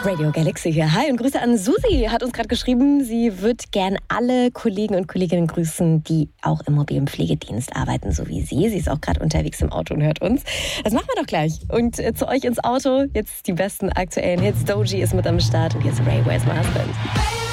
Radio Galaxy hier. Hi und Grüße an Susi. Hat uns gerade geschrieben, sie wird gern alle Kollegen und Kolleginnen grüßen, die auch im mobilen Pflegedienst arbeiten, so wie sie. Sie ist auch gerade unterwegs im Auto und hört uns. Das machen wir doch gleich. Und zu euch ins Auto, jetzt die besten aktuellen Hits. Doji ist mit am Start und jetzt Ray, Where's My Husband?